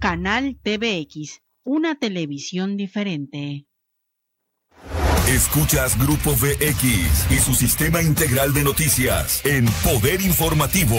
Canal TVX, una televisión diferente. Escuchas Grupo VX y su sistema integral de noticias en Poder Informativo.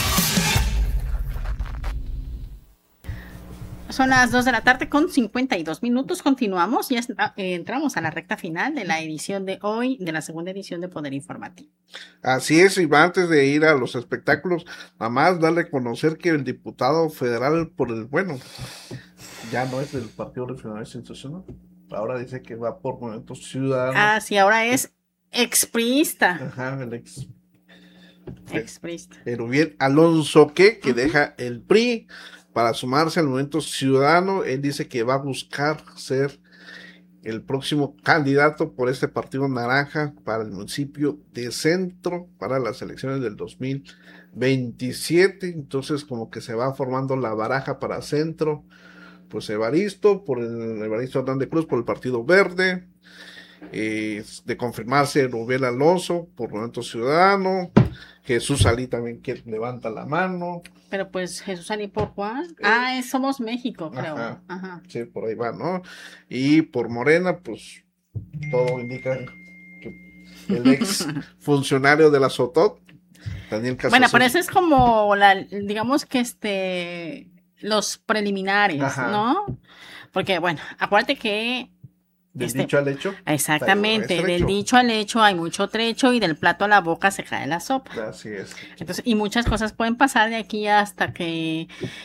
Son las 2 de la tarde con 52 minutos. Continuamos y entramos a la recta final de la edición de hoy, de la segunda edición de Poder Informativo. Así es, y antes de ir a los espectáculos, nada más darle a conocer que el diputado federal ya no es del Partido Regionalista Institucional, ahora dice que va por Movimiento Ciudadano. Ah, sí, ahora es expriista. Ajá, el expriista. Erubiel Alonso, que deja el PRI para sumarse al Movimiento Ciudadano. Él dice que va a buscar ser el próximo candidato por este partido naranja para el municipio de Centro para las elecciones del 2027. Entonces como que se va formando la baraja para Centro, pues Evaristo Hernández Cruz por el Partido Verde, de confirmarse Erubiel Alonso por Movimiento Ciudadano, Jesús Salí también que levanta la mano. Pero pues Jesús Salí por Juan. Somos México, creo. Ajá. Sí, por ahí va, ¿no? Y por Morena, pues todo indica que el ex funcionario de la SOTOT, Daniel Casasola. Bueno, pero eso es como digamos que los preliminares, ¿no? Porque, bueno, acuérdate que del dicho al hecho. Exactamente, del dicho al hecho hay mucho trecho y del plato a la boca se cae la sopa. Así es. Entonces, y muchas cosas pueden pasar de aquí hasta que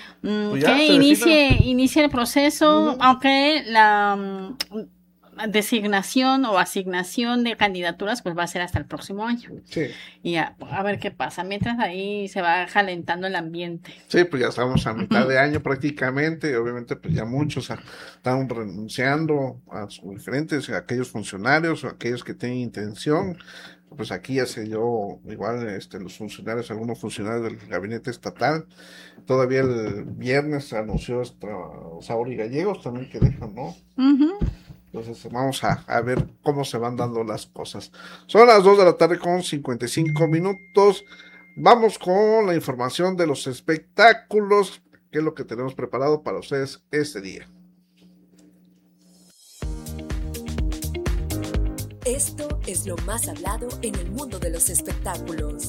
inicie el proceso, aunque la designación o asignación de candidaturas pues va a ser hasta el próximo año. Sí. Y a ver qué pasa, mientras ahí se va calentando el ambiente. Sí, pues ya estamos a mitad de año prácticamente, y obviamente pues ya muchos están renunciando a sus diferentes, a aquellos funcionarios o aquellos que tienen intención. Pues aquí ya se dio igual los funcionarios, algunos funcionarios del gabinete estatal. Todavía el viernes anunció Sauri Gallegos también que dejan, ¿no? Entonces vamos a ver cómo se van dando las cosas. Son las 2 de la tarde con 55 minutos. Vamos con la información de los espectáculos, que es lo que tenemos preparado para ustedes este día. Esto es lo más hablado en el mundo de los espectáculos.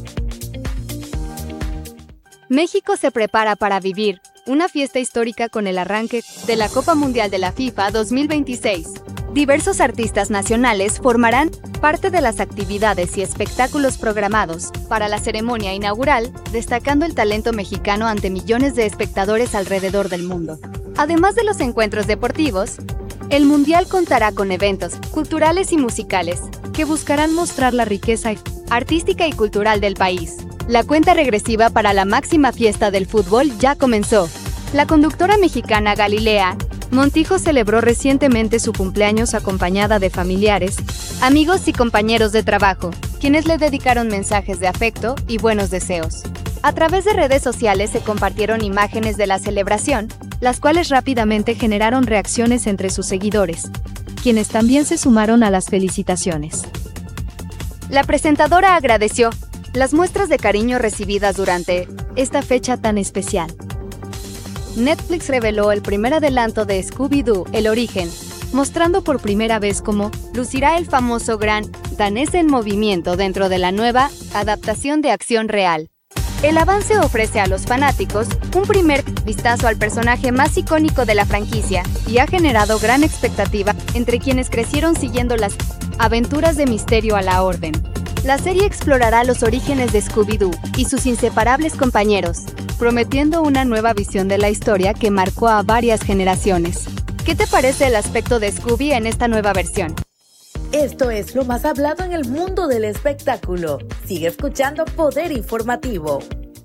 México se prepara para vivir una fiesta histórica con el arranque de la Copa Mundial de la FIFA 2026. Diversos artistas nacionales formarán parte de las actividades y espectáculos programados para la ceremonia inaugural, destacando el talento mexicano ante millones de espectadores alrededor del mundo. Además de los encuentros deportivos, el Mundial contará con eventos culturales y musicales que buscarán mostrar la riqueza artística y cultural del país. La cuenta regresiva para la máxima fiesta del fútbol ya comenzó. La conductora mexicana Galilea Montijo celebró recientemente su cumpleaños acompañada de familiares, amigos y compañeros de trabajo, quienes le dedicaron mensajes de afecto y buenos deseos. A través de redes sociales se compartieron imágenes de la celebración, las cuales rápidamente generaron reacciones entre sus seguidores, quienes también se sumaron a las felicitaciones. La presentadora agradeció las muestras de cariño recibidas durante esta fecha tan especial. Netflix reveló el primer adelanto de Scooby-Doo, El Origen, mostrando por primera vez cómo lucirá el famoso gran danés en movimiento dentro de la nueva adaptación de acción real. El avance ofrece a los fanáticos un primer vistazo al personaje más icónico de la franquicia y ha generado gran expectativa entre quienes crecieron siguiendo las aventuras de Misterio a la Orden. La serie explorará los orígenes de Scooby-Doo y sus inseparables compañeros, prometiendo una nueva visión de la historia que marcó a varias generaciones. ¿Qué te parece el aspecto de Scooby en esta nueva versión? Esto es lo más hablado en el mundo del espectáculo. Sigue escuchando Poder Informativo.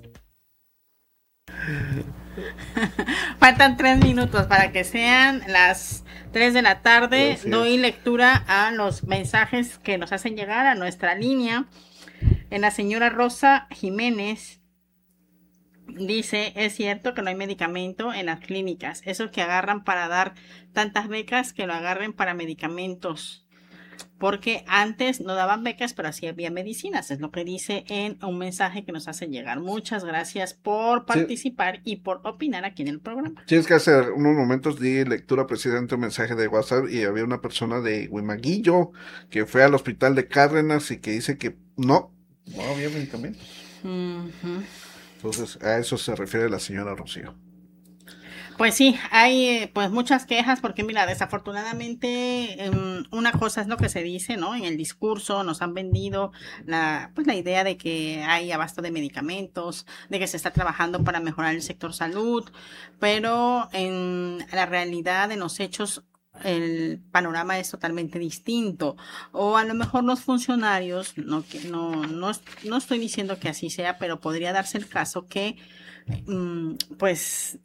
Faltan 3 minutos para que sean las 3 de la tarde. Gracias. Doy lectura a los mensajes que nos hacen llegar a nuestra línea. La señora Rosa Jiménez dice: es cierto que no hay medicamento en las clínicas. Eso que agarran para dar tantas becas, que lo agarren para medicamentos. porque antes no daban becas, pero sí había medicinas, es lo que dice en un mensaje que nos hace llegar. Muchas gracias por participar y por opinar aquí en el programa. Sí, es que hace unos momentos di lectura precisamente un mensaje de WhatsApp y había una persona de Huimaguillo que fue al hospital de Cárdenas y que dice que no había medicamentos. Entonces, a eso se refiere la señora Rocío. Pues sí, hay pues muchas quejas porque mira, desafortunadamente una cosa es lo que se dice, ¿no? En el discurso nos han vendido la idea de que hay abasto de medicamentos, de que se está trabajando para mejorar el sector salud, pero en la realidad, en los hechos, el panorama es totalmente distinto. O a lo mejor los funcionarios, no estoy diciendo que así sea, pero podría darse el caso que pues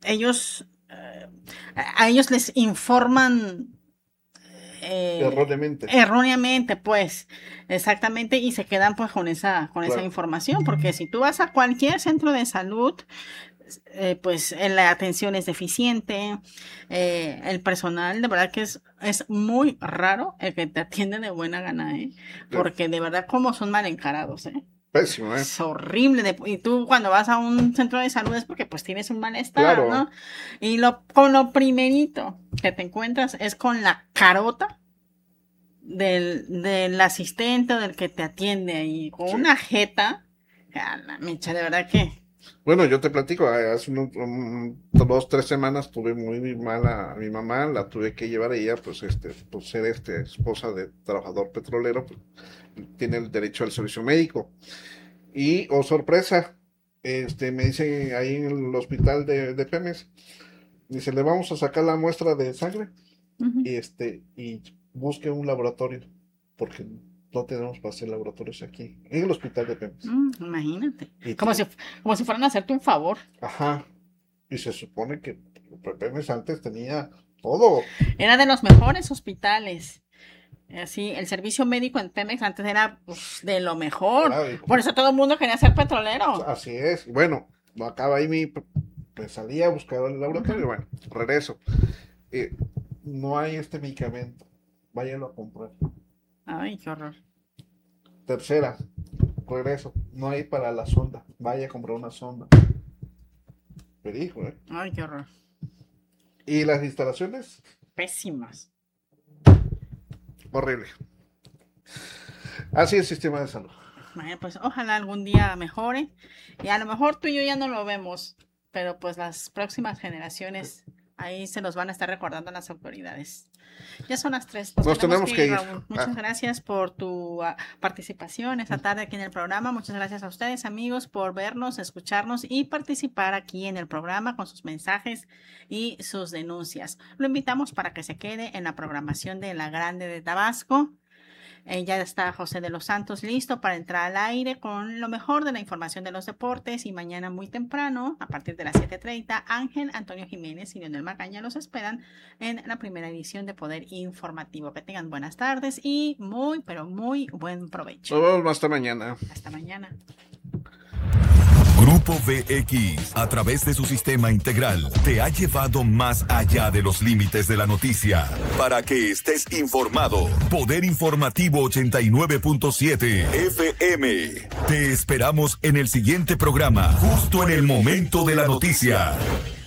a ellos les informan erróneamente, pues, exactamente, y se quedan pues con esa información, porque si tú vas a cualquier centro de salud, pues la atención es deficiente, el personal, de verdad que es muy raro el que te atiende de buena gana, porque de verdad como son mal encarados, Pésimo, Es horrible. Y tú cuando vas a un centro de salud es porque pues tienes un malestar, claro, ¿no? Y con lo primerito que te encuentras es con la carota del asistente o del que te atiende ahí, con una jeta. La mecha, de verdad que... Bueno, yo te platico, hace 2-3 semanas tuve muy mal a mi mamá, la tuve que llevar a ella, pues por ser esposa de trabajador petrolero, pues, tiene el derecho al servicio médico. Y, sorpresa, me dice ahí en el hospital de Pemex, dice, le vamos a sacar la muestra de sangre, y busque un laboratorio, porque no tenemos para hacer laboratorios aquí, en el hospital de Pemex. Imagínate. Como si fueran a hacerte un favor. Ajá. Y se supone que Pemex antes tenía todo. Era de los mejores hospitales. Así, el servicio médico en Pemex antes era de lo mejor. Por eso todo el mundo quería ser petrolero. Así es. Bueno, acaba ahí pues salía a buscar el laboratorio. Bueno, regreso. No hay este medicamento. Váyanlo a comprar. Ay, qué horror. Tercera, regreso. No hay para la sonda. Vaya a comprar una sonda. Perijo, Ay, qué horror. ¿Y las instalaciones? Pésimas. Horrible. Así es el sistema de salud. Bueno, pues ojalá algún día mejore. Y a lo mejor tú y yo ya no lo vemos. Pero pues las próximas generaciones ahí se los van a estar recordando a las autoridades. Ya son las 3. Nos tenemos que ir. Raúl. Muchas gracias por tu participación esta tarde aquí en el programa. Muchas gracias a ustedes, amigos, por vernos, escucharnos y participar aquí en el programa con sus mensajes y sus denuncias. Lo invitamos para que se quede en la programación de La Grande de Tabasco. Ya está José de los Santos listo para entrar al aire con lo mejor de la información de los deportes, y mañana muy temprano, a partir de las 7:30, Ángel Antonio Jiménez y Leonel Magaña los esperan en la primera edición de Poder Informativo. Que tengan buenas tardes y muy, pero muy buen provecho. Nos vemos hasta mañana. Hasta mañana. Grupo VX, a través de su sistema integral, te ha llevado más allá de los límites de la noticia para que estés informado. Poder Informativo 89.7 FM. Te esperamos en el siguiente programa, justo en el momento de la noticia.